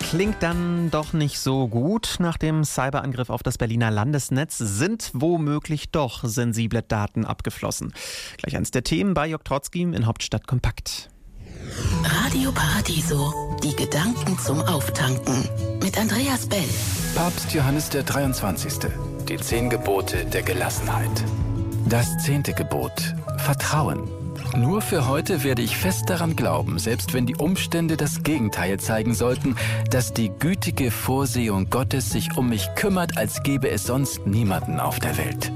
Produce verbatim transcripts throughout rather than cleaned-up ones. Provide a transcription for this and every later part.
klingt dann doch nicht so gut. Nach dem Cyberangriff auf das Berliner Landesnetz sind womöglich doch sensible Daten abgeflossen. Gleich eins der Themen bei Jörg Trotzki in Hauptstadt Kompakt. Radio Paradiso, die Gedanken zum Auftanken mit Andreas Bell. Papst Johannes der dreiundzwanzigste. Die zehn Gebote der Gelassenheit. Das zehnte Gebot: Vertrauen. Nur für heute werde ich fest daran glauben, selbst wenn die Umstände das Gegenteil zeigen sollten, dass die gütige Vorsehung Gottes sich um mich kümmert, als gäbe es sonst niemanden auf der Welt.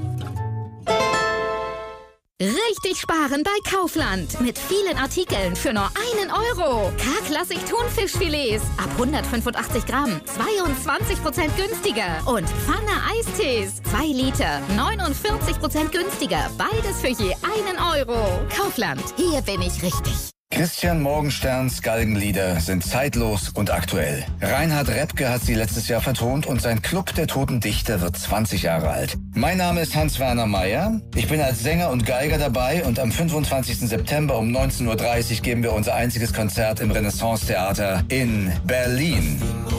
Richtig sparen bei Kaufland. Mit vielen Artikeln für nur einen Euro. K-Klassik Thunfischfilets ab hundertfünfundachtzig Gramm. zweiundzwanzig Prozent günstiger. Und Pfanne Eistees. zwei Liter. neunundvierzig Prozent günstiger. Beides für je einen Euro. Kaufland. Hier bin ich richtig. Christian Morgensterns Galgenlieder sind zeitlos und aktuell. Reinhard Repke hat sie letztes Jahr vertont und sein Club der Toten Dichter wird zwanzig Jahre alt. Mein Name ist Hans-Werner Meyer. Ich bin als Sänger und Geiger dabei und am fünfundzwanzigsten September um neunzehn Uhr dreißig geben wir unser einziges Konzert im Renaissance-Theater in Berlin.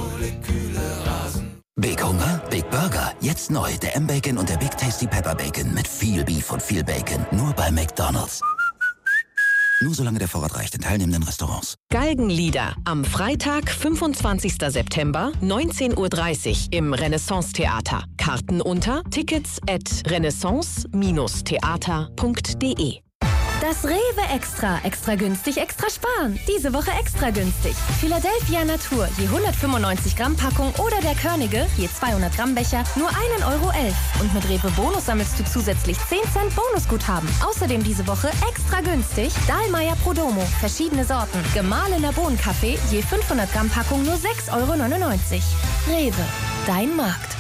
Big Hunger, Big Burger. Jetzt neu der M-Bacon und der Big Tasty Pepper Bacon mit viel Beef und viel Bacon. Nur bei McDonald's. Nur solange der Vorrat reicht in teilnehmenden Restaurants. Galgenlieder am Freitag, fünfundzwanzigsten September, neunzehn Uhr dreißig im Renaissance-Theater. Karten unter tickets at renaissance Bindestrich theater Punkt de. Das Rewe Extra. Extra günstig, extra sparen. Diese Woche extra günstig. Philadelphia Natur, je hundertfünfundneunzig Gramm Packung oder der Körnige, je zweihundert Gramm Becher, nur einen Euro elf. Und mit Rewe Bonus sammelst du zusätzlich zehn Cent Bonusguthaben. Außerdem diese Woche extra günstig Dahlmeier Prodomo, verschiedene Sorten. Gemahlener Bohnenkaffee, je fünfhundert Gramm Packung nur sechs Euro neunundneunzig. Rewe, dein Markt.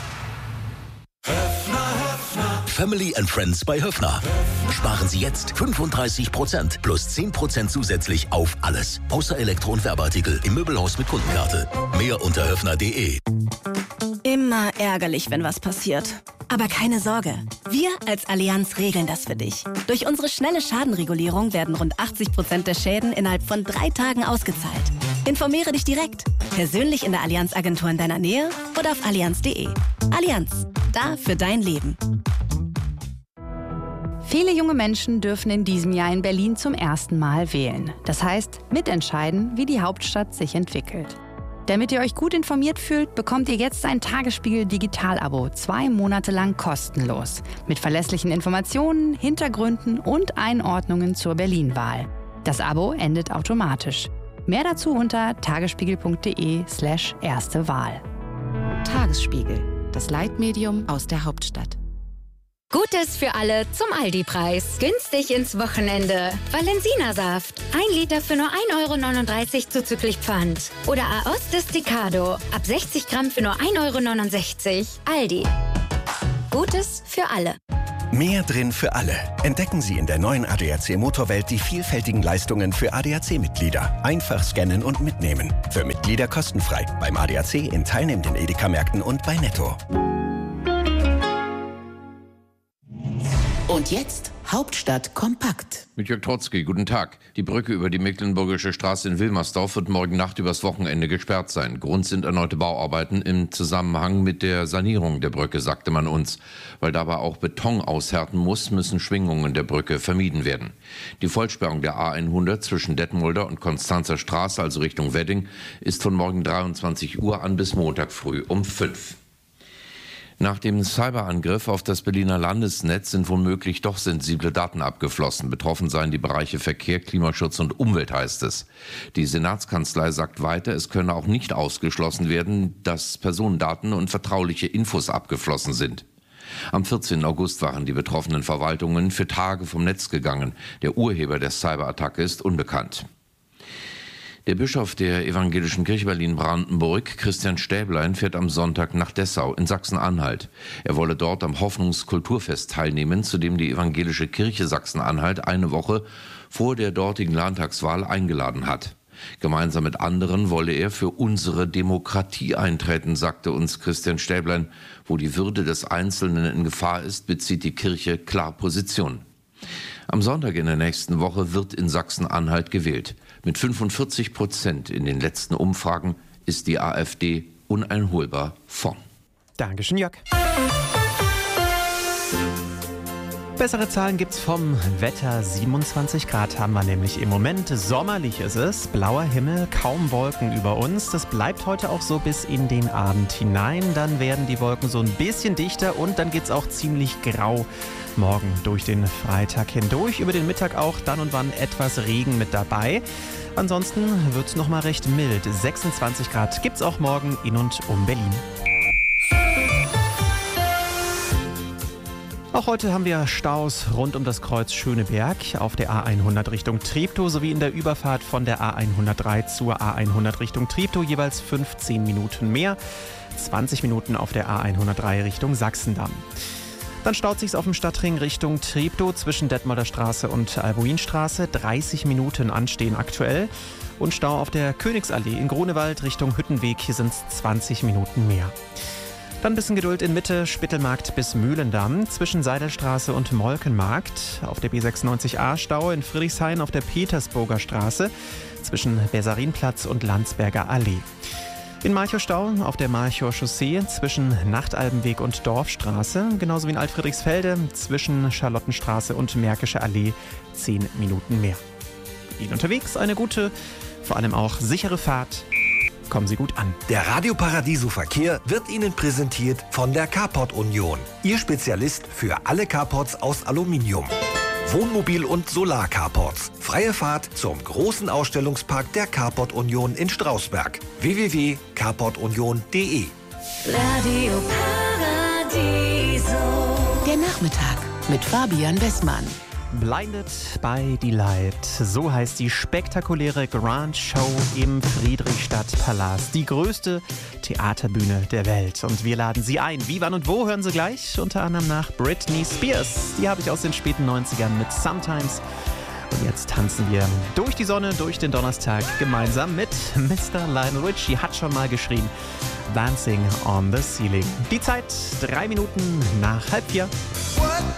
Family and Friends bei Höffner. Sparen Sie jetzt fünfunddreißig Prozent plus zehn Prozent zusätzlich auf alles. Außer Elektro- und Werbeartikel im Möbelhaus mit Kundenkarte. Mehr unter höffner punkt de. Immer ärgerlich, wenn was passiert. Aber keine Sorge, wir als Allianz regeln das für dich. Durch unsere schnelle Schadenregulierung werden rund achtzig Prozent der Schäden innerhalb von drei Tagen ausgezahlt. Informiere dich direkt, persönlich in der Allianz-Agentur in deiner Nähe oder auf allianz punkt de. Allianz, da für dein Leben. Viele junge Menschen dürfen in diesem Jahr in Berlin zum ersten Mal wählen. Das heißt, mitentscheiden, wie die Hauptstadt sich entwickelt. Damit ihr euch gut informiert fühlt, bekommt ihr jetzt ein Tagesspiegel-Digital-Abo, zwei Monate lang kostenlos. Mit verlässlichen Informationen, Hintergründen und Einordnungen zur Berlin-Wahl. Das Abo endet automatisch. Mehr dazu unter tagesspiegel punkt de slash erste Wahl. Tagesspiegel, das Leitmedium aus der Hauptstadt. Gutes für alle zum Aldi-Preis. Günstig ins Wochenende. Valensina-Saft. Ein Liter für nur ein Euro neununddreißig zuzüglich Pfand. Oder Aoste Desticado. Ab sechzig Gramm für nur ein Euro neunundsechzig. Aldi. Gutes für alle. Mehr drin für alle. Entdecken Sie in der neuen A D A C Motorwelt die vielfältigen Leistungen für A D A C-Mitglieder. Einfach scannen und mitnehmen. Für Mitglieder kostenfrei. Beim A D A C in teilnehmenden Edeka-Märkten und bei Netto. Und jetzt Hauptstadt kompakt. Mit Jörg Trotzki, guten Tag. Die Brücke über die Mecklenburgische Straße in Wilmersdorf wird morgen Nacht übers Wochenende gesperrt sein. Grund sind erneute Bauarbeiten im Zusammenhang mit der Sanierung der Brücke, sagte man uns. Weil dabei auch Beton aushärten muss, müssen Schwingungen der Brücke vermieden werden. Die Vollsperrung der A hundert zwischen Detmolder und Konstanzer Straße, also Richtung Wedding, ist von morgen dreiundzwanzig Uhr an bis Montag früh um fünf. Nach dem Cyberangriff auf das Berliner Landesnetz sind womöglich doch sensible Daten abgeflossen. Betroffen seien die Bereiche Verkehr, Klimaschutz und Umwelt, heißt es. Die Senatskanzlei sagt weiter, es könne auch nicht ausgeschlossen werden, dass Personendaten und vertrauliche Infos abgeflossen sind. Am vierzehnten August waren die betroffenen Verwaltungen für Tage vom Netz gegangen. Der Urheber der Cyberattacke ist unbekannt. Der Bischof der Evangelischen Kirche Berlin-Brandenburg, Christian Stäblein, fährt am Sonntag nach Dessau in Sachsen-Anhalt. Er wolle dort am Hoffnungskulturfest teilnehmen, zu dem die Evangelische Kirche Sachsen-Anhalt eine Woche vor der dortigen Landtagswahl eingeladen hat. Gemeinsam mit anderen wolle er für unsere Demokratie eintreten, sagte uns Christian Stäblein. Wo die Würde des Einzelnen in Gefahr ist, bezieht die Kirche klar Position. Am Sonntag in der nächsten Woche wird in Sachsen-Anhalt gewählt. Mit fünfundvierzig Prozent in den letzten Umfragen ist die AfD uneinholbar vorn. Dankeschön, Jörg. Bessere Zahlen gibt's vom Wetter. siebenundzwanzig Grad haben wir nämlich im Moment. Sommerlich ist es, blauer Himmel, kaum Wolken über uns. Das bleibt heute auch so bis in den Abend hinein. Dann werden die Wolken so ein bisschen dichter und dann geht's auch ziemlich grau morgen durch den Freitag hindurch. Über den Mittag auch dann und wann etwas Regen mit dabei. Ansonsten wird's noch mal recht mild. sechsundzwanzig Grad gibt's auch morgen in und um Berlin. Auch heute haben wir Staus rund um das Kreuz Schöneberg auf der A hundert Richtung Treptow sowie in der Überfahrt von der A hundertdrei zur A hundert Richtung Treptow jeweils fünfzehn Minuten mehr, zwanzig Minuten auf der A hundertdrei Richtung Sachsendamm. Dann staut sich's auf dem Stadtring Richtung Treptow zwischen Detmolder Straße und Albuinstraße, dreißig Minuten anstehen aktuell. Und Stau auf der Königsallee in Grunewald Richtung Hüttenweg, hier sind's zwanzig Minuten mehr. Dann ein bisschen Geduld in Mitte, Spittelmarkt bis Mühlendamm, zwischen Seidelstraße und Molkenmarkt, auf der B sechsundneunzig A Stau in Friedrichshain auf der Petersburger Straße, zwischen Bersarinplatz und Landsberger Allee. In Malchow Stau auf der Malchower Chaussee zwischen Nachtalbenweg und Dorfstraße, genauso wie in Altfriedrichsfelde zwischen Charlottenstraße und Märkische Allee, zehn Minuten mehr. Ihnen unterwegs eine gute, vor allem auch sichere Fahrt. Kommen Sie gut an. Der Radio Paradiso Verkehr wird Ihnen präsentiert von der Carport Union. Ihr Spezialist für alle Carports aus Aluminium. Wohnmobil- und Solar-Carports. Freie Fahrt zum großen Ausstellungspark der Carport Union in Strausberg. w w w punkt carport union punkt d e Radio Paradiso. Der Nachmittag mit Fabian Westmann. Blinded by Delight, so heißt die spektakuläre Grand Show im Friedrichstadtpalast. Die größte Theaterbühne der Welt. Und wir laden Sie ein. Wie, wann und wo hören Sie gleich? Unter anderem nach Britney Spears. Die habe ich aus den späten neunzigern mit Sometimes. Und jetzt tanzen wir durch die Sonne, durch den Donnerstag gemeinsam mit Mister Lionel Richie. Hat schon mal geschrien. Dancing on the Ceiling. Die Zeit drei Minuten nach halb vier.